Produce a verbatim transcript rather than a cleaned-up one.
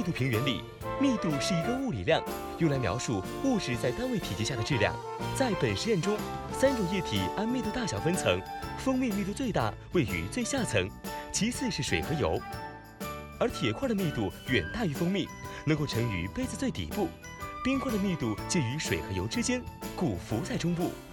度平原里，密度是一个物理量，用来描述物质在单位体积下的质量。在本实验中，三种液体按密度大小分层，蜂蜜密度最大，位于最下层，其次是水和油。而铁块的密度远大于蜂蜜，能够沉于杯子最底部；冰块的密度介于水和油之间，故浮在中部。